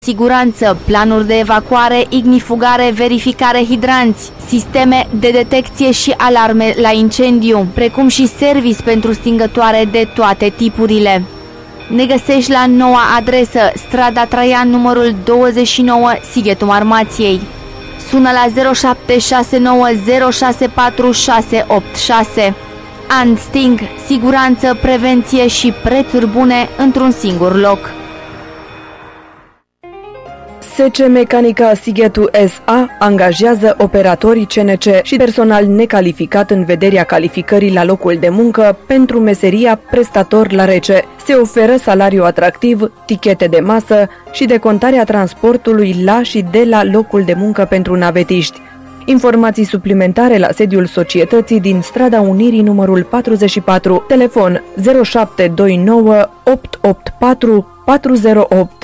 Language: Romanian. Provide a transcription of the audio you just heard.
siguranță, planuri de evacuare, ignifugare, verificare hidranți, sisteme de detecție și alarme la incendiu, precum și service pentru stingătoare de toate tipurile. Ne găsești la noua adresă, strada Traian, numărul 29, Sighetul Marmației. Sună la 0769064686. Ansting, siguranță, prevenție și prețuri bune într-un singur loc. SC Mecanica Sighetu S.A. angajează operatori CNC și personal necalificat în vederea calificării la locul de muncă pentru meseria prestator la rece. Se oferă salariu atractiv, tichete de masă și decontarea transportului la și de la locul de muncă pentru navetiști. Informații suplimentare la sediul societății din strada Unirii numărul 44, telefon 0729 884 408.